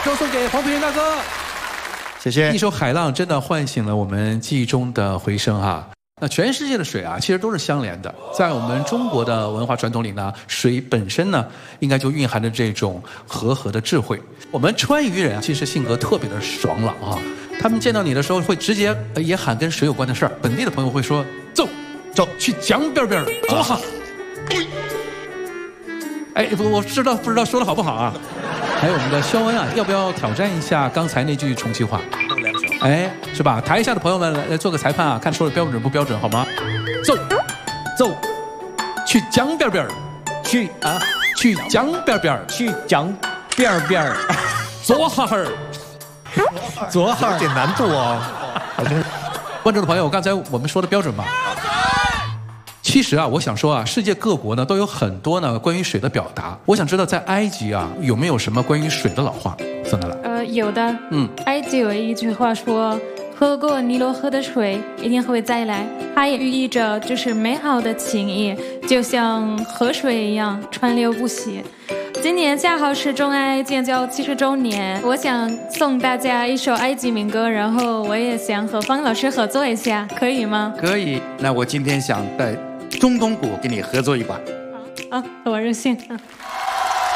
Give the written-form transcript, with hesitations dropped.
都送给黄培云大哥。 谢谢。 一首《海浪》真的唤醒了我们记忆中的回声哈。那全世界的水啊，其实都是相连的。在我们中国的文化传统里呢，水本身呢，应该就蕴含着这种和合的智慧。我们川渝人啊，其实性格特别的爽朗啊，他们见到你的时候会直接也喊跟水有关的事儿。本地的朋友会说走走去江边边走哈。哎，我不知道说的好不好啊？还有我们的肖恩啊，要不要挑战一下刚才那句重庆话？哎，是吧？台下的朋友们来做个裁判啊，看说的标准不标准，好吗？走，走，去江边边去江边边去江边边左哈哈左哈，有点难度哦。 观众的朋友，刚才我们说的标准吗？其实啊，我想说啊，世界各国呢都有很多呢关于水的表达。我想知道在埃及啊有没有什么关于水的老话？算来了。 有的。埃及有一句话说，喝过尼罗河的水一定会再来，它也寓意着就是美好的情谊，就像河水一样川流不息。今年恰好是中埃建交70周年，我想送大家一首埃及民歌，然后我也想和方老师合作一下，可以吗？ 可以。那我今天想在中东鼓给你合作一把。 好，我荣幸。